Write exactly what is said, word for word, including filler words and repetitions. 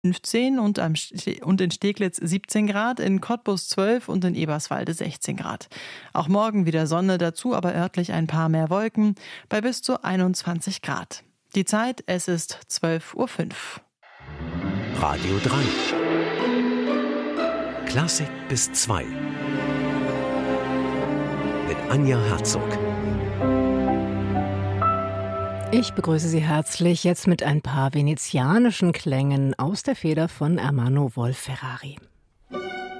fünfzehn und, am Ste- und in Steglitz siebzehn Grad, in Cottbus zwölf und in Eberswalde sechzehn Grad. Auch morgen wieder Sonne dazu, aber örtlich ein paar mehr Wolken bei bis zu einundzwanzig Grad. Die Zeit, es ist zwölf Uhr fünf. Radio drei. Klassik bis zwei. Mit Anja Herzog. Ich begrüße Sie herzlich jetzt mit ein paar venezianischen Klängen aus der Feder von Ermanno Wolf-Ferrari.